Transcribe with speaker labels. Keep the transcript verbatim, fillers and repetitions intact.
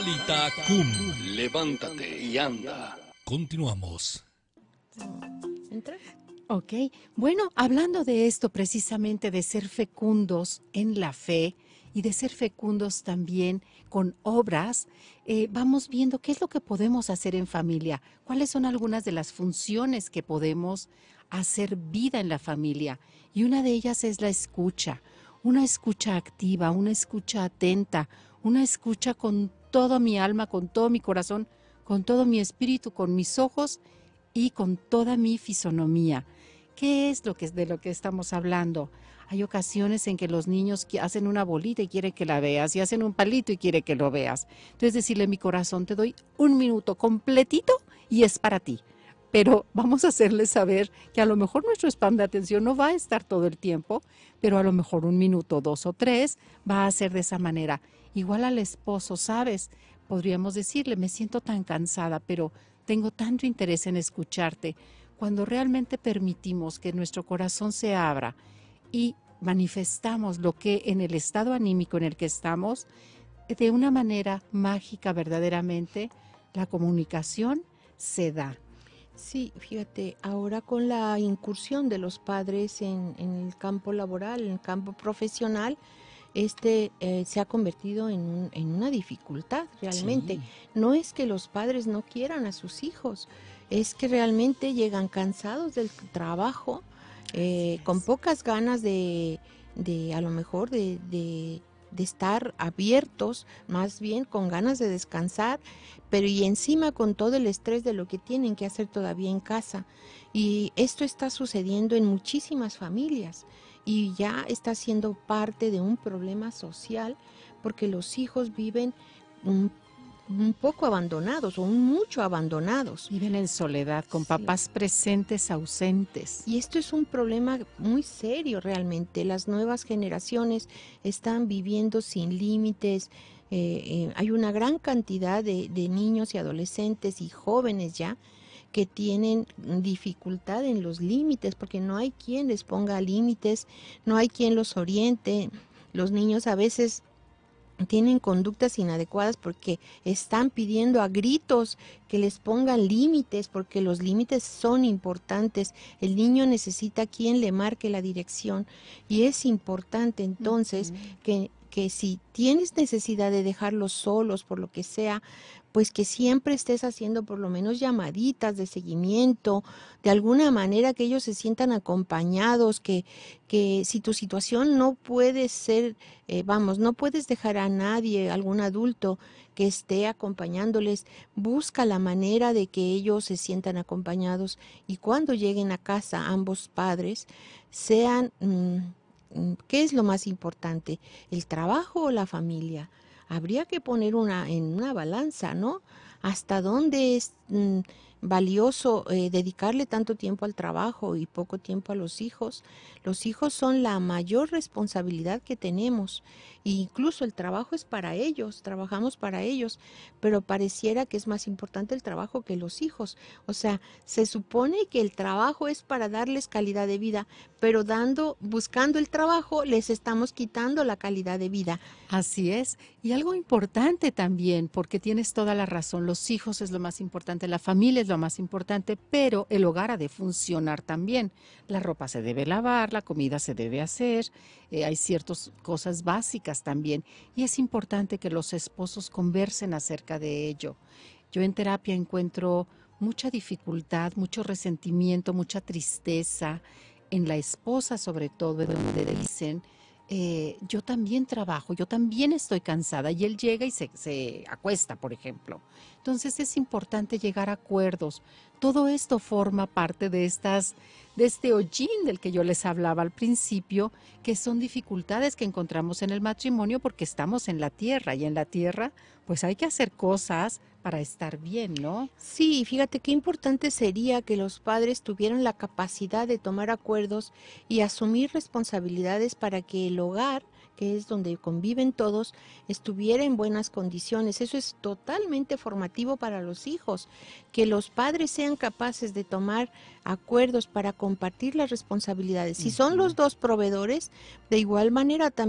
Speaker 1: Lita Kun.
Speaker 2: Levántate y anda.
Speaker 1: Continuamos.
Speaker 3: ¿Entra?
Speaker 4: Ok, bueno, hablando de esto precisamente, de ser fecundos en la fe y de ser fecundos también con obras, eh, vamos viendo qué es lo que podemos hacer en familia, cuáles son algunas de las funciones que podemos hacer vida en la familia. Y una de ellas es la escucha, una escucha activa, una escucha atenta, una escucha con toda mi alma, con todo mi corazón, con todo mi espíritu, con mis ojos y con toda mi fisonomía. ¿Qué es lo que de lo que estamos hablando? Hay ocasiones en que los niños hacen una bolita y quieren que la veas, y hacen un palito y quieren que lo veas. Entonces decirle, mi corazón, te doy un minuto completito y es para ti. Pero vamos a hacerles saber que a lo mejor nuestro spam de atención no va a estar todo el tiempo, pero a lo mejor un minuto, dos o tres va a ser de esa manera. Igual al esposo, ¿sabes? Podríamos decirle, me siento tan cansada, pero tengo tanto interés en escucharte. Cuando realmente permitimos que nuestro corazón se abra y manifestamos lo que en el estado anímico en el que estamos, de una manera mágica verdaderamente, la comunicación se da.
Speaker 3: Sí, fíjate, ahora con la incursión de los padres en, en el campo laboral, en el campo profesional, este eh, se ha convertido en, un, en una dificultad realmente.
Speaker 4: Sí.
Speaker 3: No es que los padres no quieran a sus hijos, es que realmente llegan cansados del trabajo, eh, con pocas ganas de, de a lo mejor de, de, de estar abiertos, más bien con ganas de descansar, pero y encima con todo el estrés de lo que tienen que hacer todavía en casa. Y esto está sucediendo en muchísimas familias y ya está siendo parte de un problema social porque los hijos viven un, un poco abandonados o un mucho abandonados.
Speaker 4: Viven en soledad, con
Speaker 3: Sí.
Speaker 4: papás presentes, ausentes.
Speaker 3: Y esto es un problema muy serio realmente. Las nuevas generaciones están viviendo sin límites. Eh, eh, hay una gran cantidad de, de niños y adolescentes y jóvenes ya que tienen dificultad en los límites porque no hay quien les ponga límites, no hay quien los oriente. Los niños a veces tienen conductas inadecuadas porque están pidiendo a gritos que les pongan límites, porque los límites son importantes. El niño necesita quien le marque la dirección y es importante entonces
Speaker 4: Uh-huh.
Speaker 3: que, que si tienes necesidad de dejarlos solos por lo que sea, pues que siempre estés haciendo por lo menos llamaditas de seguimiento, de alguna manera que ellos se sientan acompañados, que, que si tu situación no puede ser, eh, vamos, no puedes dejar a nadie, algún adulto que esté acompañándoles, busca la manera de que ellos se sientan acompañados y cuando lleguen a casa ambos padres sean, mmm, ¿qué es lo más importante? ¿El trabajo o la familia? Habría que poner una en una balanza, ¿no? ¿Hasta dónde es mm, valioso eh, dedicarle tanto tiempo al trabajo y poco tiempo a los hijos? Los hijos son la mayor responsabilidad que tenemos. E incluso el trabajo es para ellos, trabajamos para ellos, pero pareciera que es más importante el trabajo que los hijos. O sea, se supone que el trabajo es para darles calidad de vida, pero dando, buscando el trabajo, les estamos quitando la calidad de vida.
Speaker 4: Así es. Y algo importante también, porque tienes toda la razón, los hijos es lo más importante, la familia es lo más importante, pero el hogar ha de funcionar también. La ropa se debe lavar, la comida se debe hacer, eh, hay ciertas cosas básicas también. Y es importante que los esposos conversen acerca de ello. Yo en terapia encuentro mucha dificultad, mucho resentimiento, mucha tristeza en la esposa sobre todo, donde dicen, eh, yo también trabajo, yo también estoy cansada, y él llega y se, se acuesta, por ejemplo. Entonces es importante llegar a acuerdos. Todo esto forma parte de estas, de este hollín del que yo les hablaba al principio, que son dificultades que encontramos en el matrimonio porque estamos en la tierra, y en la tierra pues hay que hacer cosas para estar bien, ¿no?
Speaker 3: Sí, fíjate qué importante sería que los padres tuvieran la capacidad de tomar acuerdos y asumir responsabilidades para que el hogar, que es donde conviven todos, estuviera en buenas condiciones. Eso es totalmente formativo para los hijos, que los padres sean capaces de tomar acuerdos para compartir las responsabilidades. Si son los dos proveedores, de igual manera también